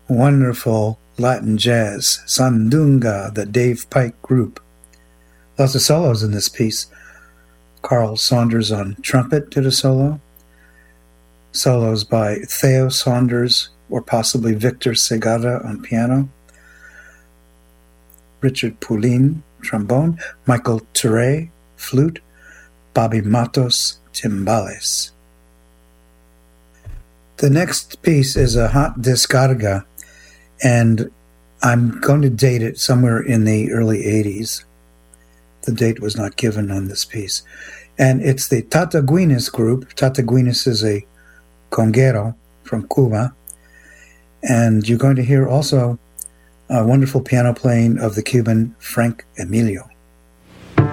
wonderful Latin jazz, Sandunga, the Dave Pike Group. Lots of solos in this piece. Carl Saunders on trumpet did a solo. Solos by Theo Saunders or possibly Victor Segada on piano. Richard Poulin, trombone. Michael Ture, flute. Bobby Matos, timbales. The next piece is a hot descarga, and I'm going to date it somewhere in the early 80s. The date was not given on this piece. And it's the Tata Guinness group. Tata Guinness is a conguero from Cuba. And you're going to hear also a wonderful piano playing of the Cuban Frank Emilio.